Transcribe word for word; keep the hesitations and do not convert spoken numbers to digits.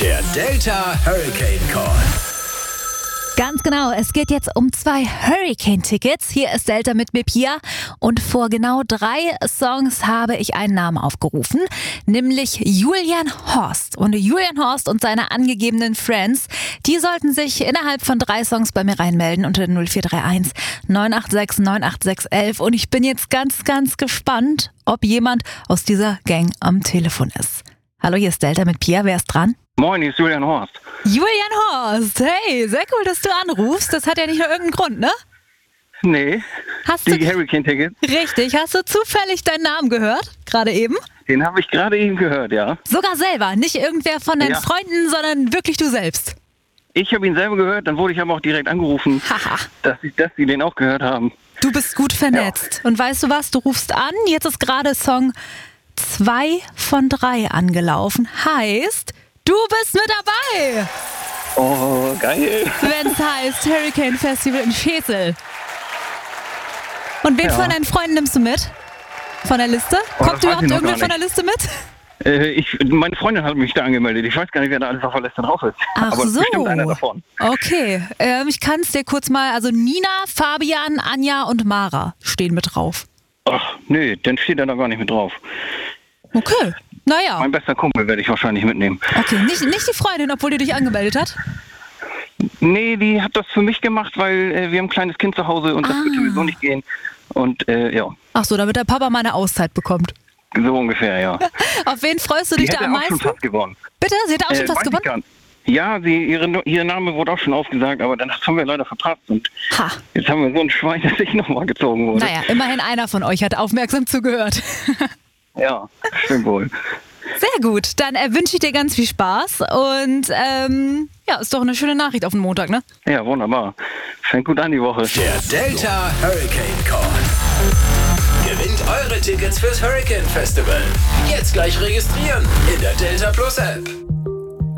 Der Delta Hurricane Call. Ganz genau, es geht jetzt um zwei Hurricane-Tickets. Hier ist Delta mit mir, Pia. Und vor genau drei Songs habe ich einen Namen aufgerufen, nämlich Julian Horst. Und Julian Horst und seine angegebenen Friends, die sollten sich innerhalb von drei Songs bei mir reinmelden unter null vier drei eins neun acht sechs neun acht sechs eins. Und ich bin jetzt ganz, ganz gespannt, ob jemand aus dieser Gang am Telefon ist. Hallo, hier ist Delta mit Pia. Wer ist dran? Moin, hier ist Julian Horst. Julian Horst, hey, sehr cool, dass du anrufst. Das hat ja nicht nur irgendeinen Grund, ne? Nee, Hast die du, Hurricane-Tickets, richtig, hast du zufällig deinen Namen gehört, gerade eben? den habe ich gerade eben gehört, ja. Sogar selber, nicht irgendwer von deinen Ja. Freunden, sondern wirklich du selbst. Ich habe ihn selber gehört, dann wurde ich aber auch direkt angerufen, Haha, dass, ich, dass sie den auch gehört haben. du bist gut vernetzt. Und weißt du was, du rufst an, jetzt ist gerade Song zwei von drei angelaufen. Heißt, du bist mit dabei, Oh, geil. wenn es heißt Hurricane Festival in Schesel. Und wen Ja. von deinen Freunden nimmst du mit? Von der Liste? Oh, Kommt das weiß überhaupt ich noch irgendwer gar von der nicht. Liste mit? Äh, ich, meine Freundin hat mich da angemeldet. Ich weiß gar nicht, wer da alles auf der Liste drauf ist. Ach aber so. bestimmt einer davon. Okay, ähm, ich kann es dir kurz mal, also Nina, Fabian, Anja und Mara stehen mit drauf. Ach, nee, dann steht er da gar nicht mit drauf. Okay, naja. Mein bester Kumpel werde ich wahrscheinlich mitnehmen. Okay, nicht, nicht die Freundin, obwohl die dich angemeldet hat? Nee, die hat das für mich gemacht, weil äh, wir haben ein kleines Kind zu Hause und das Ah. wird sowieso nicht gehen. Und äh, ja, Ach so, damit der Papa mal eine Auszeit bekommt. so ungefähr, ja. Auf wen freust du Die dich da hätte am auch schon meisten? fast gewonnen. Bitte? Sie hat auch schon Äh, fast weiß ich gewonnen? gar nicht. Ja, sie, ihre, ihr Name wurde auch schon aufgesagt, aber dann haben wir leider verpasst. Und Ha, jetzt haben wir so ein Schwein, dass ich nochmal gezogen wurde. naja, immerhin einer von euch hat aufmerksam zugehört. Ja, stimmt wohl. Sehr gut, dann äh, wünsche ich dir ganz viel Spaß und ähm, ja, ist doch eine schöne Nachricht auf den Montag, ne? Ja, wunderbar. Fängt gut an die Woche. Der Delta Hurricane Call. Gewinnt eure Tickets fürs Hurricane Festival. Jetzt gleich registrieren in der Delta Plus App.